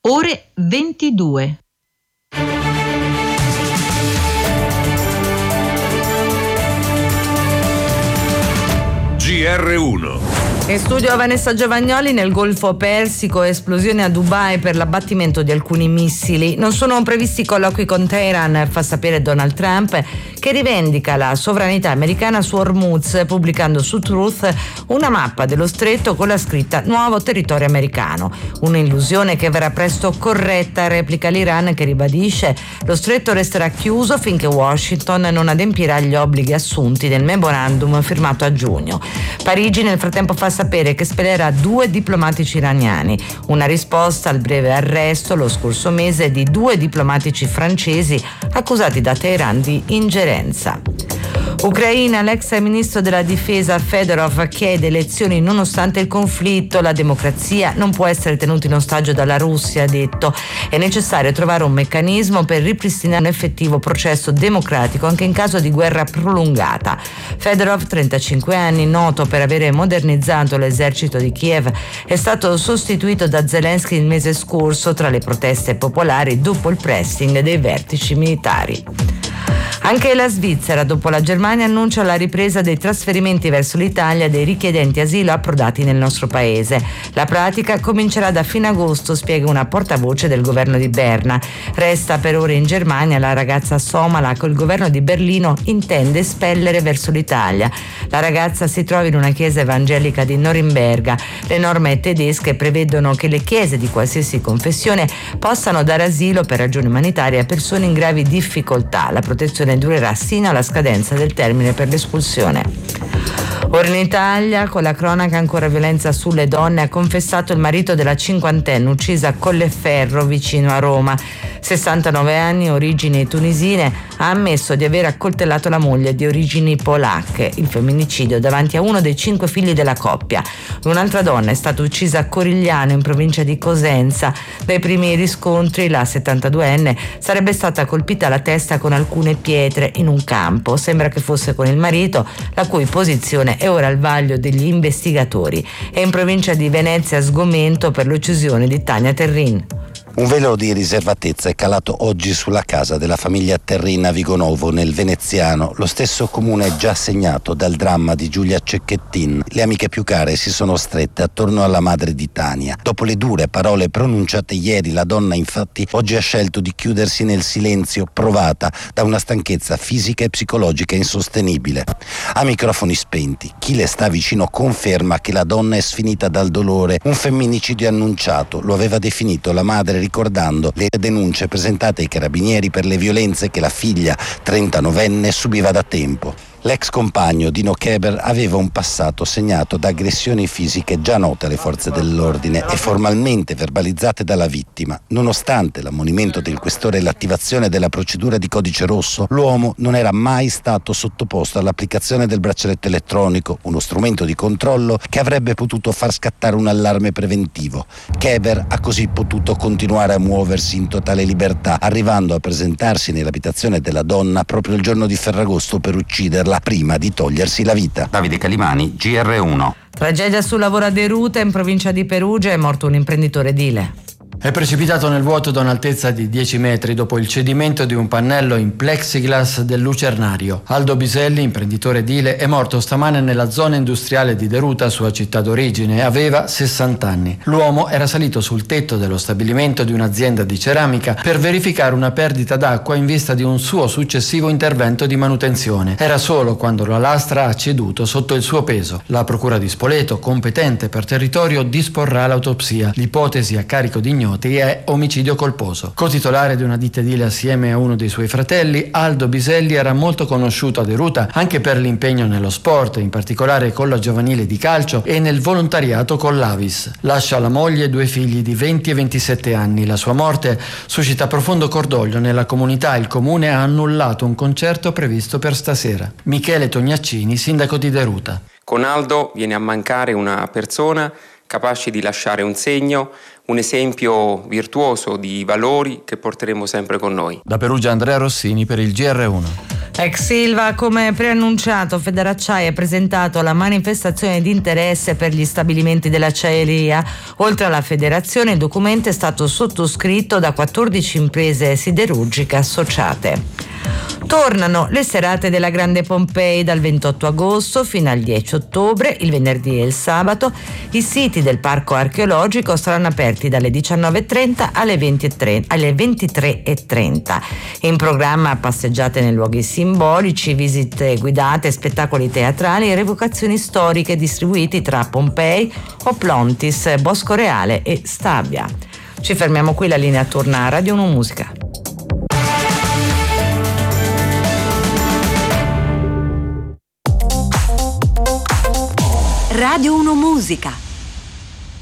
ore 22. GR1. In studio Vanessa Giovagnoli. Nel Golfo Persico, esplosione a Dubai per l'abbattimento di alcuni missili. Non sono previsti colloqui con Teheran, fa sapere Donald Trump, che rivendica la sovranità americana su Hormuz, pubblicando su Truth una mappa dello stretto con la scritta "Nuovo territorio americano". Un'illusione che verrà presto corretta, replica l'Iran, che ribadisce: lo stretto resterà chiuso finché Washington non adempirà agli obblighi assunti nel memorandum firmato a giugno. Parigi nel frattempo fa sapere che spelerà 2 diplomatici iraniani, una risposta al breve arresto lo scorso mese di 2 diplomatici francesi accusati da Teheran di ingerenza. Ucraina, l'ex ministro della difesa Fedorov chiede elezioni nonostante il conflitto. La democrazia non può essere tenuta in ostaggio dalla Russia, ha detto. È necessario trovare un meccanismo per ripristinare un effettivo processo democratico anche in caso di guerra prolungata. Fedorov, 35 anni, noto per avere modernizzato l'esercito di Kiev, è stato sostituito da Zelensky il mese scorso tra le proteste popolari dopo il pressing dei vertici militari. Anche la Svizzera, dopo la Germania, annuncia la ripresa dei trasferimenti verso l'Italia dei richiedenti asilo approdati nel nostro paese. La pratica comincerà da fine agosto, spiega una portavoce del governo di Berna. Resta per ora in Germania la ragazza somala che il governo di Berlino intende espellere verso l'Italia. La ragazza si trova in una chiesa evangelica di Norimberga. Le norme tedesche prevedono che le chiese di qualsiasi confessione possano dare asilo per ragioni umanitarie a persone in gravi difficoltà. La protezione durerà sino alla scadenza del termine per l'espulsione. Ora in Italia, con la cronaca ancora violenza sulle donne, ha confessato il marito della cinquantenne uccisa a Colleferro vicino a Roma. 69 anni, origini tunisine, ha ammesso di aver accoltellato la moglie di origini polacche. Il femminicidio davanti a uno dei 5 figli della coppia. Un'altra donna è stata uccisa a Corigliano, in provincia di Cosenza. Dai primi riscontri la 72enne sarebbe stata colpita alla testa con alcune pietre in un campo. Sembra che fosse con il marito, la cui posizione è ora al vaglio degli investigatori. È in provincia di Venezia sgomento per l'uccisione di Tania Terrin. Un velo di riservatezza è calato oggi sulla casa della famiglia Terrin a Vigonovo, nel Veneziano, lo stesso comune già segnato dal dramma di Giulia Cecchettin. Le amiche più care si sono strette attorno alla madre di Tania. Dopo le dure parole pronunciate ieri, la donna infatti oggi ha scelto di chiudersi nel silenzio, provata da una stanchezza fisica e psicologica insostenibile. A microfoni spenti, chi le sta vicino conferma che la donna è sfinita dal dolore. Un femminicidio annunciato, lo aveva definito la madre, ricordando le denunce presentate ai carabinieri per le violenze che la figlia 39enne subiva da tempo. L'ex compagno Dino Keber aveva un passato segnato da aggressioni fisiche già note alle forze dell'ordine e formalmente verbalizzate dalla vittima. Nonostante l'ammonimento del questore e l'attivazione della procedura di codice rosso, l'uomo non era mai stato sottoposto all'applicazione del braccialetto elettronico, uno strumento di controllo che avrebbe potuto far scattare un allarme preventivo. Keber ha così potuto continuare a muoversi in totale libertà, arrivando a presentarsi nell'abitazione della donna proprio il giorno di Ferragosto per ucciderla prima di togliersi la vita. Davide Calimani, GR1. Tragedia sul lavoro a Deruta, in provincia di Perugia, è morto un imprenditore edile. È precipitato nel vuoto da un'altezza di 10 metri dopo il cedimento di un pannello in plexiglass del lucernario. Aldo Biselli, imprenditore edile, è morto stamane nella zona industriale di Deruta, sua città d'origine, e aveva 60 anni. L'uomo era salito sul tetto dello stabilimento di un'azienda di ceramica per verificare una perdita d'acqua in vista di un suo successivo intervento di manutenzione. Era solo quando la lastra ha ceduto sotto il suo peso. La procura di Spoleto, competente per territorio, disporrà l'autopsia. L'ipotesi a carico di ignoti è omicidio colposo. Co-titolare di una ditta edile assieme a uno dei suoi fratelli, Aldo Biselli era molto conosciuto a Deruta anche per l'impegno nello sport, in particolare con la giovanile di calcio e nel volontariato con l'Avis. Lascia la moglie e 2 figli di 20 e 27 anni. La sua morte suscita profondo cordoglio nella comunità. Il comune ha annullato un concerto previsto per stasera. Michele Tognaccini, sindaco di Deruta. Con Aldo viene a mancare una persona capace di lasciare un segno, un esempio virtuoso di valori che porteremo sempre con noi. Da Perugia Andrea Rossini per il GR1. Ex Ilva, come preannunciato, Federacciaia ha presentato la manifestazione di interesse per gli stabilimenti dell'acciaieria. Oltre alla federazione, il documento è stato sottoscritto da 14 imprese siderurgiche associate. Tornano le serate della Grande Pompei dal 28 agosto fino al 10 ottobre, il venerdì e il sabato. I siti del parco archeologico saranno aperti dalle 19.30 alle 23.30. In programma passeggiate nei luoghi simbolici, visite guidate, spettacoli teatrali e rievocazioni storiche distribuiti tra Pompei, Oplontis, Bosco Reale e Stabia. Ci fermiamo qui, la linea torna a Radio 1 Musica. Radio 1 Musica.